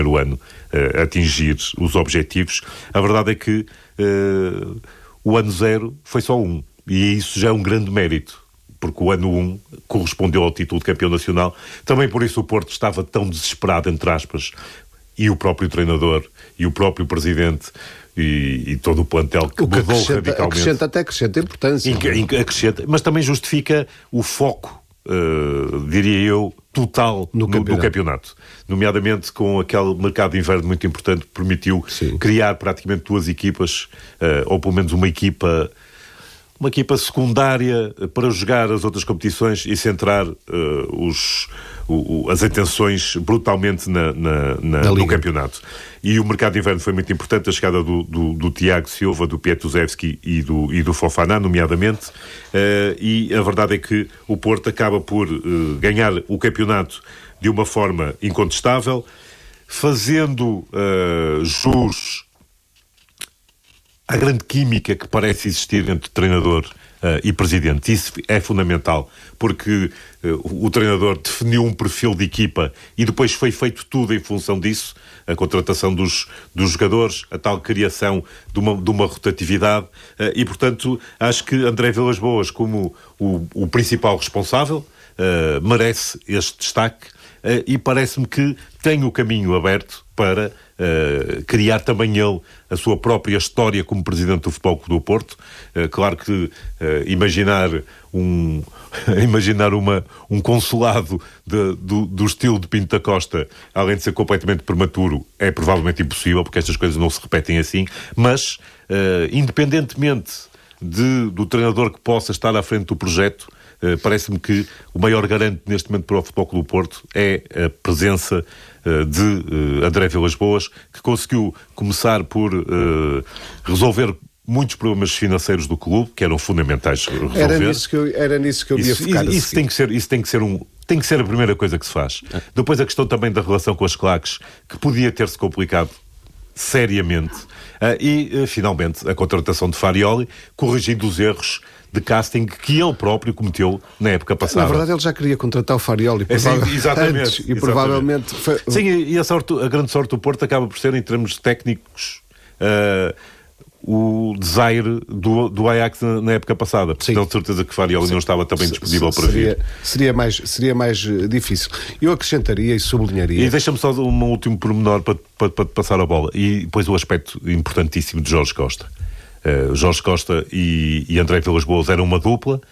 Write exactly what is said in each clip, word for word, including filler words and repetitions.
primeiro ano uh, atingir os objetivos. A verdade é que uh, o ano zero foi só um, e isso já é um grande mérito, porque o ano um correspondeu ao título de campeão nacional. Também por isso o Porto estava tão desesperado, entre aspas, e o próprio treinador, e o próprio presidente, e, e todo o plantel que, o que mudou acrescenta, radicalmente. Acrescenta até acrescenta importância. Inc, inc, acrescenta, mas também justifica o foco, uh, diria eu, total no, no, campeonato. no campeonato. Nomeadamente com aquele mercado de inverno muito importante que permitiu Sim. criar praticamente duas equipas, uh, ou pelo menos uma equipa... uma equipa secundária para jogar as outras competições e centrar uh, os, o, o, as atenções brutalmente na, na, na, na no campeonato. E o mercado de inverno foi muito importante, a chegada do, do, do Tiago Silva, do Pietuzewski e do, e do Fofana, nomeadamente, uh, e a verdade é que o Porto acaba por uh, ganhar o campeonato de uma forma incontestável, fazendo uh, jus a grande química que parece existir entre treinador uh, e presidente. Isso é fundamental, porque uh, o treinador definiu um perfil de equipa e depois foi feito tudo em função disso, a contratação dos, dos jogadores, a tal criação de uma, de uma rotatividade, uh, e portanto acho que André Vilas-Boas, como o, o principal responsável, uh, merece este destaque, uh, e parece-me que tem o caminho aberto para uh, criar também ele a sua própria história como presidente do Futebol Clube do Porto. Uh, claro que uh, imaginar um imaginar uma, um consulado de, do, do estilo de Pinto da Costa, além de ser completamente prematuro, é provavelmente impossível, porque estas coisas não se repetem assim, mas uh, independentemente de, do treinador que possa estar à frente do projeto, Uh, parece-me que o maior garante neste momento para o Futebol Clube do Porto é a presença uh, de uh, André Vilas-Boas, que conseguiu começar por uh, resolver muitos problemas financeiros do clube, que eram fundamentais resolver. Era nisso que eu, era nisso que eu ia isso, focar. Isso, isso, tem que ser, isso tem que ser um... Tem que ser a primeira coisa que se faz. É. Depois a questão também da relação com as claques, que podia ter-se complicado seriamente. Uh, e, uh, finalmente, a contratação de Farioli, corrigindo os erros de casting que ele próprio cometeu na época passada. Na verdade, ele já queria contratar o Farioli. É, sim, exatamente. Antes, e exatamente. provavelmente... Foi... Sim, e a, sorte, a grande sorte do Porto acaba por ser, em termos técnicos, uh, o desire do, do Ajax na, na época passada. Porque tenho certeza que Farioli Sim. não estava também disponível S- para seria, vir. Seria mais, seria mais difícil. Eu acrescentaria e sublinharia... E deixa-me só um último pormenor para, para, para te passar a bola. E depois o aspecto importantíssimo de Jorge Costa. Uh, Jorge Costa e, e André Vilas-Boas eram uma dupla.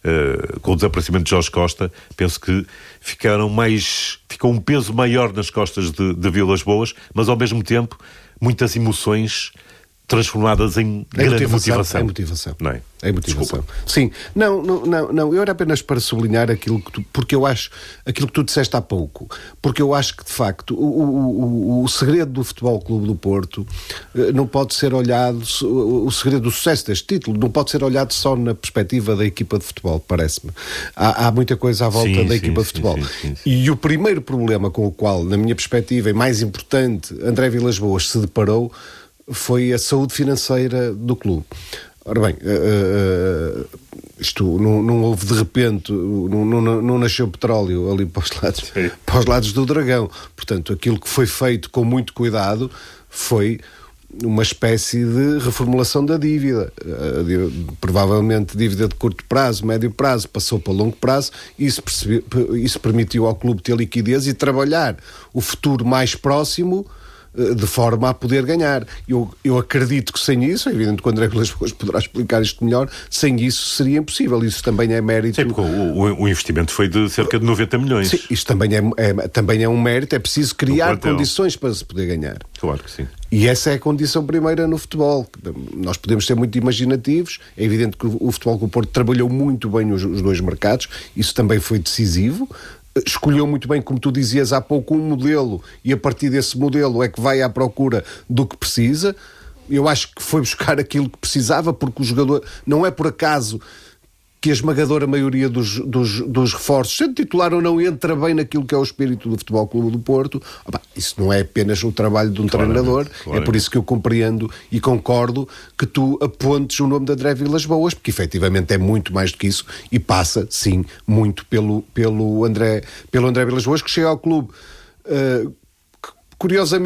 Uh, com o desaparecimento de Jorge Costa, penso que ficaram mais, ficou um peso maior nas costas de, de Vilas-Boas, mas ao mesmo tempo muitas emoções transformadas em é grande motivação, motivação. É motivação. Não é? É motivação. Sim. Não, não, não, não, eu era apenas para sublinhar aquilo que tu, porque eu acho, aquilo que tu disseste há pouco, porque eu acho que, de facto, o, o, o, o segredo do Futebol Clube do Porto não pode ser olhado, o segredo do sucesso deste título não pode ser olhado só na perspectiva da equipa de futebol, parece-me. Há, há muita coisa à volta sim, da sim, equipa sim, de futebol. Sim, sim, sim. E o primeiro problema com o qual, na minha perspectiva, e mais importante, André Vilas-Boas se deparou foi a saúde financeira do clube. Ora bem, uh, uh, isto não, não houve de repente, não, não, não nasceu petróleo ali para os, lados, para os lados do Dragão. Portanto, aquilo que foi feito com muito cuidado foi uma espécie de reformulação da dívida. Uh, provavelmente dívida de curto prazo, médio prazo, passou para longo prazo, e isso, percebe, isso permitiu ao clube ter liquidez e trabalhar o futuro mais próximo de forma a poder ganhar. Eu, eu acredito que sem isso, é evidente que o André Vilas-Boas poderá explicar isto melhor, sem isso seria impossível. Isso também é mérito... Sim, porque o, o, o investimento foi de cerca de noventa milhões. Sim, isto também é, é, também é um mérito, é preciso criar condições para se poder ganhar. Claro que sim. E essa é a condição primeira no futebol. Nós podemos ser muito imaginativos, é evidente que o Futebol Clube do Porto trabalhou muito bem os, os dois mercados, isso também foi decisivo. Escolheu muito bem, como tu dizias há pouco, um modelo, e a partir desse modelo é que vai à procura do que precisa. Eu acho que foi buscar aquilo que precisava, porque o jogador, não é por acaso que a esmagadora maioria dos, dos, dos reforços, sendo titular ou não, entra bem naquilo que é o espírito do Futebol Clube do Porto. Ah, bah, isso não é apenas o trabalho de um claramente, treinador, claramente. É por isso que eu compreendo e concordo que tu apontes o nome de André Vilas-Boas, porque efetivamente é muito mais do que isso e passa, sim, muito pelo, pelo, André, pelo André Vilas-Boas, que chega ao clube, uh, curiosamente,